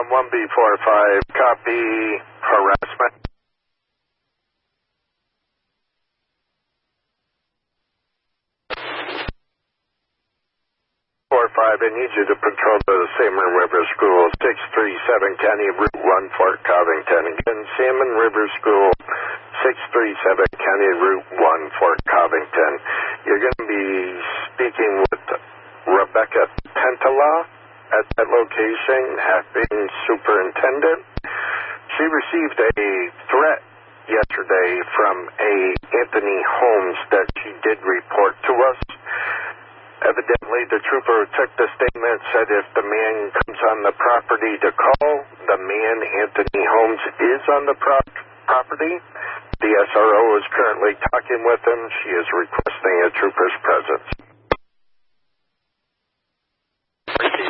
1B45, copy harassment. 45, I need you to patrol the Salmon River School, 637 County Route 1, Fort Covington. Again, Salmon River School, 637 County Route 1, Fort Covington. You're going to be speaking with Rebecca Pentala at that location, acting superintendent. She received a threat yesterday from Anthony Holmes that she did report to us. Evidently, the trooper took the statement, said if the man comes on the property to call, the man, Anthony Holmes, is on the property. The SRO is currently talking with him. She is requesting a trooper's presence.